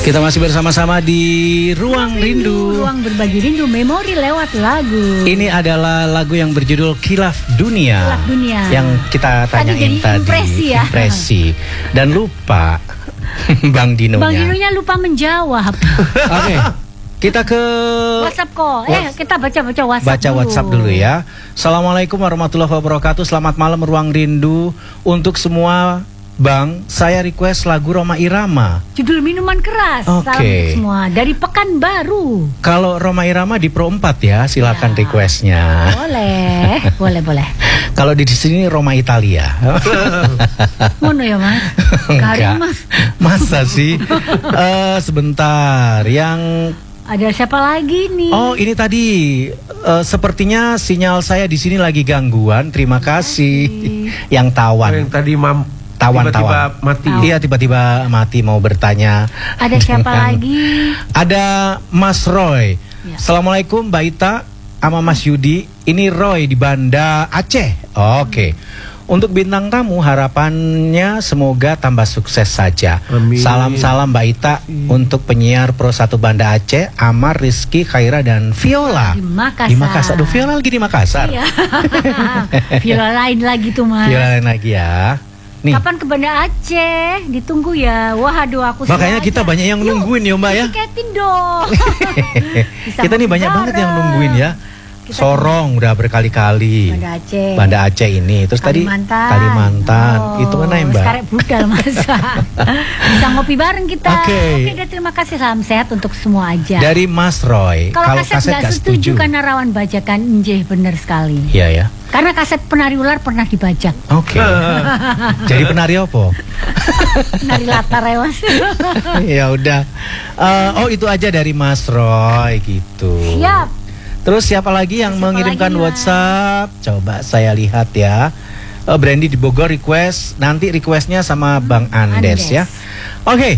Kita masih bersama-sama di Ruang Rindu. Ruang berbagi rindu, memori lewat lagu. Ini adalah lagu yang berjudul Khilaf Dunia. Khilaf Dunia. Yang kita tanyain tadi. Impresi ya. Impresi. Dan lupa Bang Dinonya. Bang Dinonya lupa menjawab. Oke. Kita ke WhatsApp kok. Kita baca WhatsApp. Baca dulu. WhatsApp dulu ya. Assalamualaikum warahmatullahi wabarakatuh. Selamat malam Ruang Rindu. Untuk semua Bang, saya request lagu Rhoma Irama. Judul minuman keras. Oke. Salam untuk semua dari Pekanbaru. Kalau Rhoma Irama di Pro 4 ya, silakan Ya. requestnya. Boleh. Kalau di sini Roma Italia. Ngono ya Mas. Enggak. Mas. Masa sih? Sebentar, yang Ada siapa lagi nih? oh ini tadi sepertinya sinyal saya di sini lagi gangguan. Terima kasih. Yang tawan. Yang tadi Tawan-tawan mati. Iya, tiba-tiba mati mau bertanya. Ada siapa lagi? Ada Mas Roy. Ya. Assalamualaikum Mbak Ita sama Mas Yudi. Ini Roy di Banda Aceh. Oke. Untuk bintang tamu harapannya semoga tambah sukses saja. Amin. Salam-salam Mbak Ita untuk penyiar Pro 1 Banda Aceh, Amar, Rizky, Khaira dan Viola. Di Makassar. Di Makassar. Aduh, Viola lagi di Makassar. Iya. Viola lain lagi tuh Mas. Viola lain lagi ya. Nih. Kapan ke Banda Aceh? Ditunggu ya. Waduh aku Makanya kita sengaja. banyak yang nungguin ya Mbak ya. Tiketin dong. Bisa Kita nih banyak banget yang nungguin ya. Kita Sorong udah berkali-kali. Banda Aceh. Banda Aceh ini. Terus Kalimantan. Itu mana ya Mbak? Sekarang budal masa. Bisa ngopi bareng kita. Oke. Oke, terima kasih. Salam sehat untuk semua aja. Dari Mas Roy. Kalau kaset nggak setuju karena rawan bajakan, njeh bener sekali. Iya ya. Karena kaset penari ular pernah dibajak. Oke. Jadi penari apa? Penari latar ya Mas. Ya udah. Oh itu aja dari Mas Roy gitu. Siap. Terus siapa lagi yang Siapa mengirimkan lagi, Mas? WhatsApp? Coba saya lihat ya. Brandy di Bogor request. Nanti requestnya sama Bang Andes ya. Oke.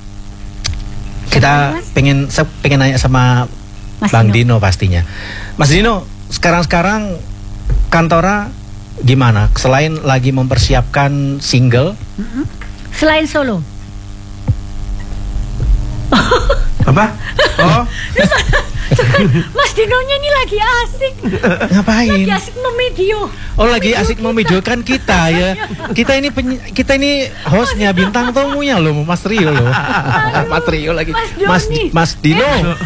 Kita Siapa, Mas? pengen nanya sama Mas Bang Dino pastinya. Mas Dino, sekarang Kantora gimana? Selain lagi mempersiapkan single, Selain solo. Apa? Oh, Mas Dinonya ini lagi asik. ngapain? Lagi asik memvideo. Oh lagi asik memvideokan kita ya. Kita ini hostnya, bintang tamunya loh, Mas Rio loh. Mas Rio lagi. Mas Doni. Mas Dino.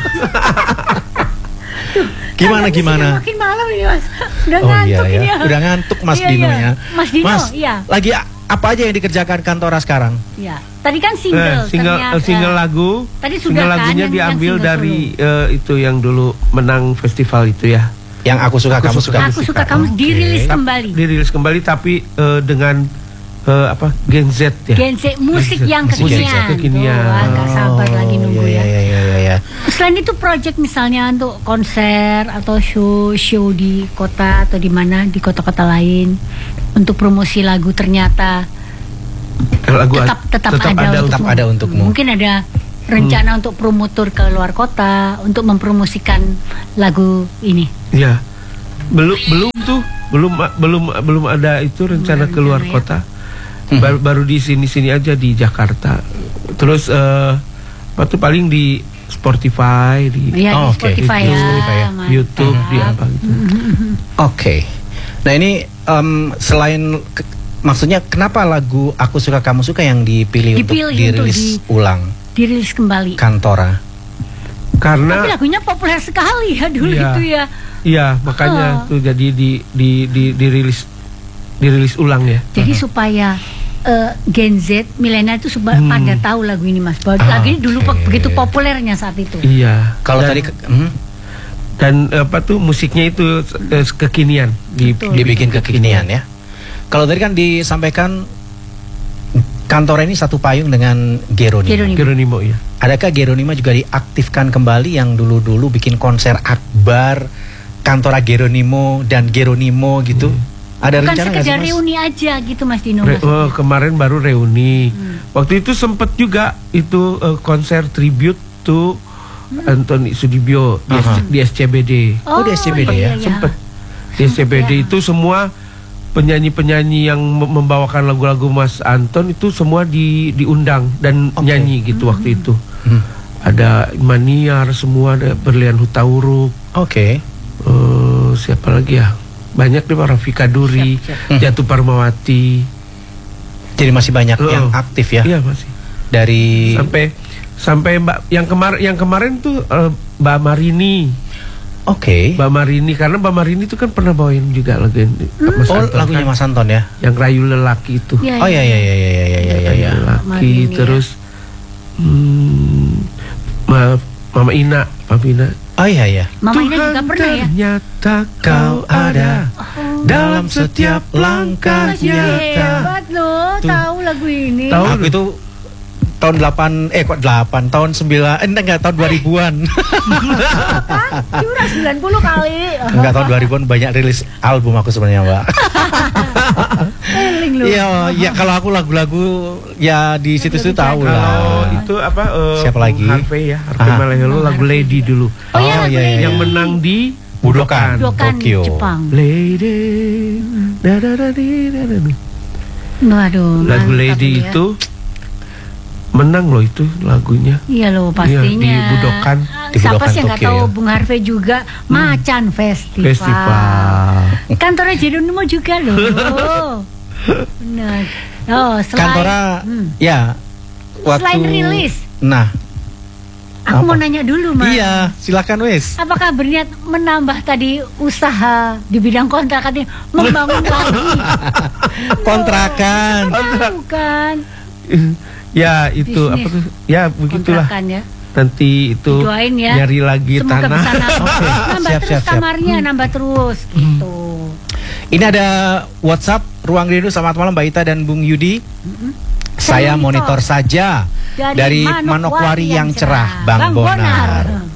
Gimana? Makin malam ini Mas. Udah Oh iya ngantuk ini ya. Udah ngantuk Mas Iya, Dino iya. ya. Mas Dino, iya. Lagi apa aja yang dikerjakan Kantora sekarang? Ya. Tadi kan single. ternyata. single lagu. Tadi sudah Single kan lagunya yang diambil single dari itu yang dulu menang festival itu ya. Yang aku suka kamu suka. Aku suka kamu dirilis kembali. Dirilis kembali tapi dengan Gen Z ya. Gen Z musik yang Musik kekinian. kekinian. Tuh, nggak sabar lagi nunggu ya. Iya. Selain itu project misalnya untuk konser atau show di kota atau di mana di kota-kota lain untuk promosi lagu ternyata Lagu tetap ada untukmu. Mungkin ada rencana untuk promotor ke luar kota untuk mempromosikan lagu ini. Ya. Belum ada itu rencana keluar ya. kota. Baru di sini aja di Jakarta. Terus paling di Spotify di Ya, di Spotify ya. mantap. YouTube di apa gitu. Oke. Nah ini selain maksudnya kenapa lagu Aku Suka Kamu Suka yang dipilih untuk dirilis ulang Dirilis kembali. Kantora? Tapi Karena lagunya populer sekali ya dulu Iya. itu ya. iya makanya tuh jadi dirilis ulang ya. Jadi supaya Gen Z milenial itu pada tahu lagu ini Mas. Bahwa lagu ini dulu begitu populernya saat itu. Iya. Kalau Dan- tadi dan musiknya itu kekinian dibikin kekinian ya. Kalau tadi kan disampaikan Kantora ini satu payung dengan Geronimo. Geronimo ya. Adakah Geronimo juga diaktifkan kembali yang dulu-dulu bikin konser akbar Kantora Geronimo dan Geronimo gitu? Ada Bukan rencana nggak sih sekedar Mas? reuni aja gitu Mas Dino. Mas. Kemarin baru reuni. Waktu itu sempet juga itu konser tribute to Anthony Sudibyo di SCBD. Oh, di SCBD ya? Sempet di SCBD itu semua penyanyi-penyanyi yang membawakan lagu-lagu Mas Anton itu semua diundang dan nyanyi gitu waktu itu. ada Maniar, semua ada Berlian Hutauruk. Oke. Siapa lagi ya? Banyak deh, Rafika Duri, Jatuh Parmawati. Jadi masih banyak yang aktif ya. Iya masih. Dari sampai Mbak yang kemarin tuh Mbak Marini. Oke. Mbak Marini, karena Mbak Marini itu kan pernah bawain juga lagu Mas Anton, lagunya kan? Mas Anton ya. Yang Rayu Lelaki itu. Ya, Oh ya. Rayu Lelaki, Marini, terus Mama Ina. Oh iya. Mama Ina juga pernah ya. Ternyata kau ada dalam setiap langkah Mas Yudi nyata. hebat loh, tahu lagu ini. Tahu. Aku itu tahun 8 tahun 9 enggak tahun 2000-an. Curang 90 kali. Enggak, tahun 2000-an banyak rilis album aku sebenarnya, Mbak. Eling loh. Iya, kalau aku lagu-lagu ya di situ-situ tahu Kalau lah. itu apa? Siapa lagi? Harvey ya, Harvey Malehelo, lagu Lady dulu. Oh iya, lagu Lady. Yang menang di Budokan, Budokan Tokyo. Jepang. Lady. Waduh. Lagu mantap Lady ya. itu menang loh itu lagunya. Iya loh pastinya. Iya, di Budokan. Di Siapa Budokan sih yang nggak Tokyo, tahu ya. Bung Harvey juga Macan Festival. Festival. Kantornya Jeronimo juga loh. Benar. Oh, selain Kantora ya waktu selain rilis, Nah, aku apa? mau nanya dulu, Mas. iya, silakan wes. Apakah berniat menambah tadi usaha di bidang kontrak tadi membangun lagi? Kontrakan. Bukan. Ya itu Bisnis. apa tuh? Ya begitulah. Kontrakan ya. Nanti itu Didoain ya. nyari lagi Semoga tanah. bisa nambah Siap, terus siap. kamarnya, nambah terus gitu. Ini ada WhatsApp Ruang Rindu. Selamat malam Mbak Ita dan Bung Yudi. Saya monitor saja dari Manokwari yang cerah, Bang Bonar.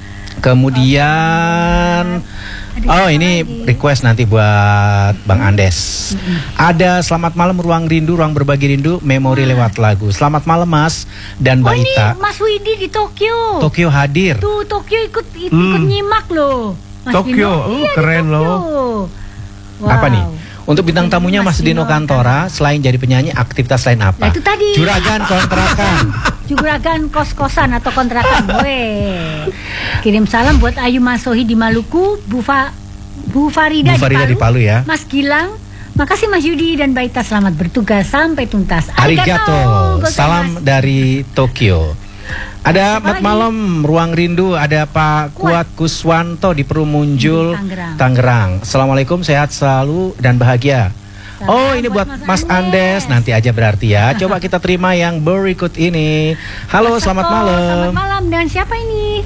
Kemudian ini request nanti buat Bang Andes. Ada selamat malam Ruang Rindu, ruang berbagi rindu, memori lewat lagu. Selamat malam Mas dan Mbak Oh ini Ita. Mas Widi di Tokyo. Tokyo hadir. Tuh Tokyo ikut nyimak loh. Mas Tokyo, Dino. Iya, di keren Tokyo. loh. Wow. Apa nih? Untuk bintang tamunya Mas Dino Kantora, selain jadi penyanyi, aktivitas lain apa? Nah, itu tadi. Juragan kontrakan. Juragan kos-kosan atau kontrakan. Weh. Kirim salam buat Ayu Masohi di Maluku, Bu Farida di Palu ya. Mas Gilang. Makasih Mas Yudi dan Baita, selamat bertugas sampai tuntas. Arigato. Gozaimasu. Salam dari Tokyo. Ada Siapa lagi? malam Ruang Rindu, ada Pak Kuat Kuswanto di Perumunjul, Tangerang. Tangerang. Assalamualaikum, sehat selalu dan bahagia. Salam Oh, ini buat Mas Andes. Nanti aja berarti ya. Coba kita terima yang berikut ini. Halo, selamat malam. Selamat malam. Dengan siapa ini?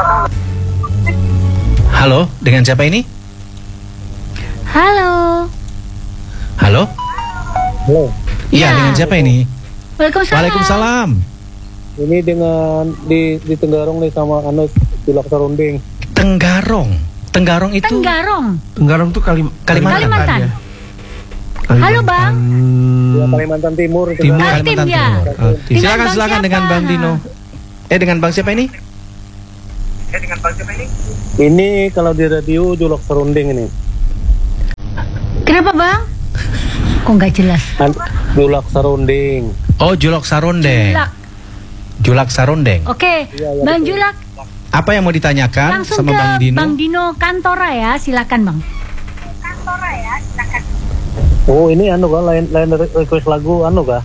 Halo, dengan siapa ini? Halo. Halo? Halo, Iya, Ya. dengan siapa ini? Waalaikumsalam. Waalaikumsalam. ini dengan di Tenggarong nih sama Julak Sarunding. Tenggarong itu Tenggarong tuh Kalimantan. ya. Halo, Bang. Ya, Kalimantan Timur itu. Timur. kan. Kaltim Kalimantan ya. Timur. Kaltim. Silakan Bang silakan siapa? dengan Bang Dino. Dengan Bang siapa ini? Ini kalau di radio Julak Sarunding ini. Kenapa Bang? Kok nggak jelas? Julak Sarunding. Oh, Julak Sarondeng. Julak Sarondeng. Oke, Iya, Bang Julak, Apa yang mau ditanyakan langsung sama ke Bang Dino? Bang Dino Kantora ya, silakan Bang. Oh, ini lain request lagu kah?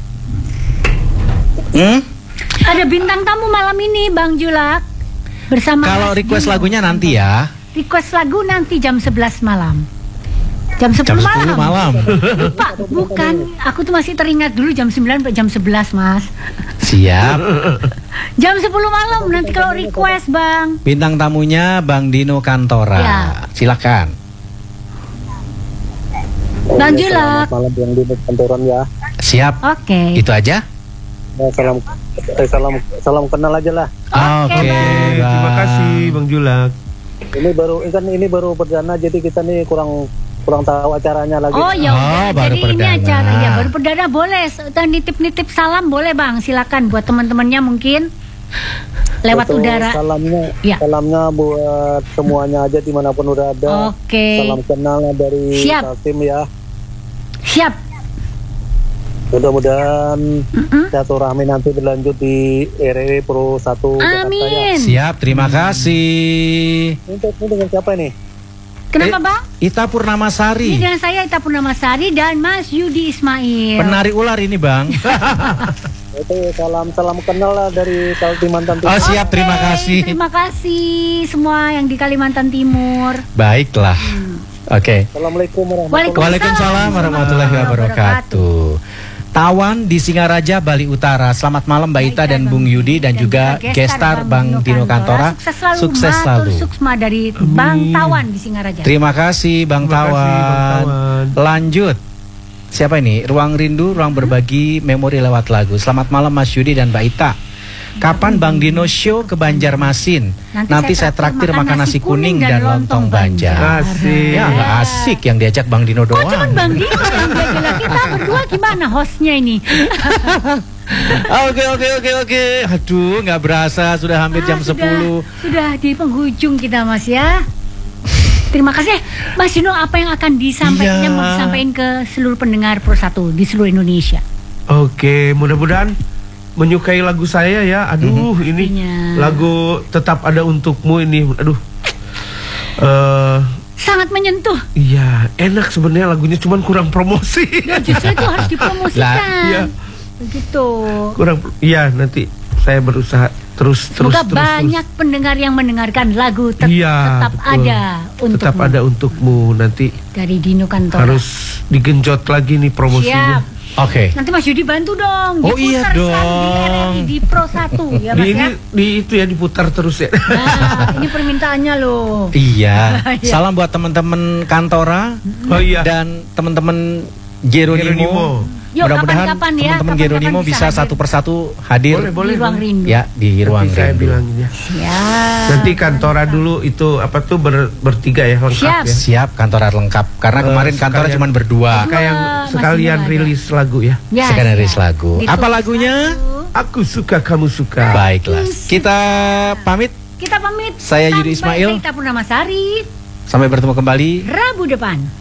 Ada bintang tamu malam ini Bang Julak bersama. Kalau Mas request Dino. lagunya nanti ya. Request lagu nanti jam 11 malam. Jam 10 Jam 10 malam. Lupa, bukan. Aku tuh masih teringat dulu jam 9 sampai jam 11, Mas. Siap. Jam 10 malam nanti kalau request, Bang. Bintang tamunya Bang Dino Kantora. Ya. Silakan. Bang Ya, Julak. selamat malam yang di kantoran ya. Siap. Oke. Itu aja. Ya, salam kenal aja lah. Oke. Bang. Terima kasih Bang Julak. Ini baru perdana, jadi kita nih kurang tahu acaranya lagi. Oh ya udah, baru jadi ini perdana. acara ya baru perdana boleh. Nitip-nitip salam boleh Bang, silakan buat teman-temannya mungkin lewat Untuk udara. Ya. Salamnya buat semuanya aja dimanapun udah ada. Oke. Salam kenal dari Siap. Kaltim ya. Siap. Mudah-mudahan silaturahmi nanti berlanjut di RW Pro 1 Jakarta ya. Amin. Siap, terima kasih. Ini dengan siapa ini? Kenapa Bang? Ita Purnamasari. Ini dengan saya Ita Purnamasari dan Mas Yudi Ismail. Penari ular ini Bang. Itu salam kenal lah dari Kalimantan Timur. Oh siap, terima kasih. Terima kasih semua yang di Kalimantan Timur. Baiklah. Oke. Assalamualaikum Waalaikumsalam warahmatullahi wabarakatuh. Tawan di Singaraja, Bali Utara. Selamat malam Mbak Ita dan Bung Yudi dan juga gestar Bang Dino Kantora. Sukses selalu. Suksma dari Bang Tawan di Singaraja. Terima kasih Bang Terima kasih, Bang Tawan. Tawan. Lanjut. Siapa ini? Ruang Rindu, ruang berbagi memori lewat lagu. Selamat malam Mas Yudi dan Mbak Ita. Kapan Bang Dino show ke Banjarmasin? Nanti saya traktir makan nasi kuning dan lontong Banjar. Asik. Ya nggak asik yang diajak Bang Dino Kok doang. cuman Bang Dino yang diajak, kita berdua gimana hostnya ini? Oke. Aduh, nggak berasa sudah hampir jam 10. Sudah di penghujung kita Mas ya. Terima kasih Mas Dino, apa yang akan disampaikan, Iya. mau disampaikan ke seluruh pendengar Pro 1 di seluruh Indonesia? Oke, mudah-mudahan menyukai lagu saya ya. Aduh, ini Pastinya. lagu Tetap Ada Untukmu ini. Aduh. Sangat menyentuh. Iya, enak sebenarnya lagunya, cuman kurang promosi. Ya, justru itu harus dipromosikan. Iya. Begitu. Kurang. Iya, nanti saya berusaha terus. Semoga banyak pendengar yang mendengarkan lagu Iya, Tetap betul. Ada Untukmu. Tetap Ada Untukmu. Nanti Dari Dino Kantora. harus digenjot lagi nih promosinya. Siap. Oke. Nanti Mas Yudi bantu dong. Oh, iya Diputar selalu dong. di RRI, di Pro 1 ya Mas ya. Di itu ya diputar terus ya. Nah, ini permintaannya loh. Iya. Salam buat teman-teman Kantora Oh iya. dan teman-teman Geronimo. Yuk, Mudah-mudahan kapan-kapan ya, teman-teman kapan-kapan Geronimo bisa bisa hadir. satu persatu hadir. Boleh. Di Ruang Rindu. Ya, di ruang Nanti saya rindu. bilangin ya. Siap. Nanti Kantora dulu itu apa tuh bertiga ya, lengkap Siap. ya. Siap, Kantora lengkap. Karena kemarin Kantora sekalian- cuma berdua. Kayak Mas sekalian Dino ada. rilis lagu ya. Ya, Sekarang siap. rilis lagu. Ditulis Apa lagunya? satu. Aku suka kamu suka. Baiklah. Kita pamit. Kita pamit. Saya Yudi Sampai Ismail. Kita Purnamasari. Sampai bertemu kembali. Rabu depan.